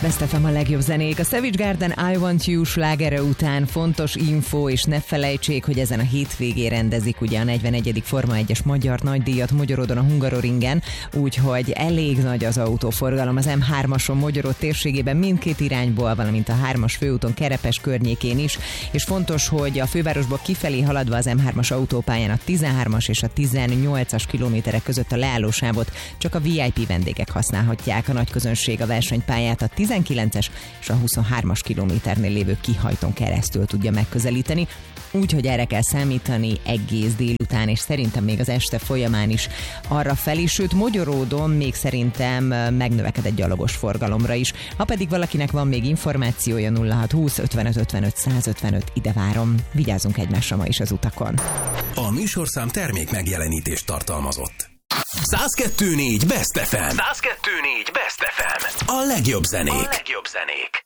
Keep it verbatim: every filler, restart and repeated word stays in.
Best ef em a legjobb zenék. A Savage Garden I Want You slágere után fontos info, és ne felejtsék, hogy ezen a hétvégén rendezik ugye a negyvenegyedik Forma egyes magyar nagydíjat Mogyorodon a Hungaroringen, úgyhogy elég nagy az autóforgalom az em hármason Mogyorod térségében mindkét irányból, valamint a hármas főúton Kerepes környékén is, és fontos, hogy a fővárosból kifelé haladva az em hármas autópályán a tizenhármas és a tizennyolcas kilométerek között a leállósávot csak a vé i pé vendégek használhatják, a nagy közönség a versenypályát a tizenkilences és a huszonhármas kilométernél lévő kihajtón keresztül tudja megközelíteni, úgyhogy erre kell számítani egész délután, és szerintem még az este folyamán is arra felé, sőt Mogyorodon még szerintem megnövekedett gyalogos forgalomra is. Ha pedig valakinek van még információja, nulla hat húsz ötvenöt ötvenöt százötvenöt, ide várom. Vigyázzunk egymásra ma is az utakon. A műsorszám termék megjelenítést tartalmazott. száz kettő négy Best ef em. száz kettő négy Best ef em. A legjobb zenék. A legjobb zenék.